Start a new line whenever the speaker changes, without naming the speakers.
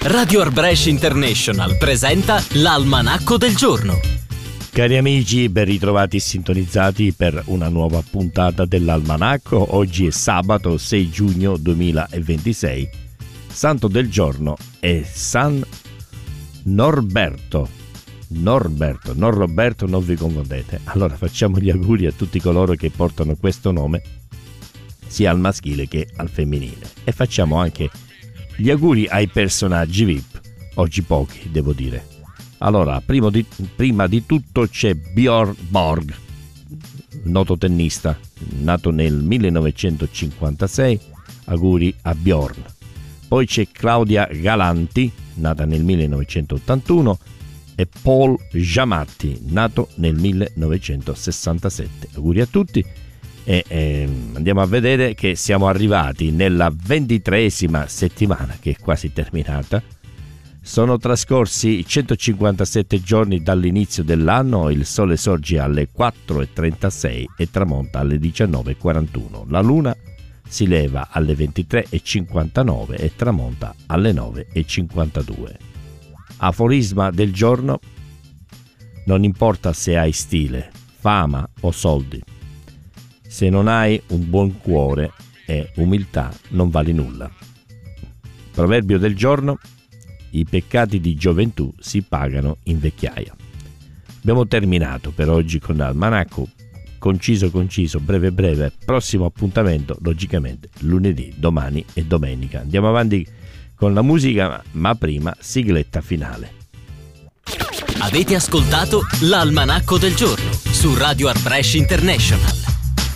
Radio Art Brescia International presenta l'Almanacco del giorno.
Cari amici, ben ritrovati e sintonizzati per una nuova puntata dell'Almanacco. Oggi è sabato 6 giugno 2026. Santo del giorno è San Norberto. Non Roberto, non vi confondete. Allora facciamo gli auguri a tutti coloro che portano questo nome, sia al maschile che al femminile. E facciamo anche gli auguri ai personaggi VIP, oggi pochi devo dire. Allora, prima di tutto c'è Björn Borg, noto tennista, nato nel 1956, auguri a Björn. Poi c'è Claudia Galanti, nata nel 1981, e Paul Giamatti, nato nel 1967. Auguri a tutti. E andiamo a vedere che siamo arrivati nella 23esima settimana, che è quasi terminata. Sono trascorsi 157 giorni dall'inizio dell'anno. Il sole sorge alle 4:36 e tramonta alle 19:41. La luna si leva alle 23:59 e tramonta alle 9:52. Aforisma del giorno: non importa se hai stile, fama o soldi, se non hai un buon cuore e umiltà non vali nulla. Proverbio del giorno: i peccati di gioventù si pagano in vecchiaia. Abbiamo terminato per oggi con l'Almanacco, conciso, breve. Prossimo appuntamento logicamente lunedì, domani e domenica. Andiamo avanti con la musica, ma prima sigletta finale.
Avete ascoltato l'Almanacco del giorno su Radio Art Brescia International.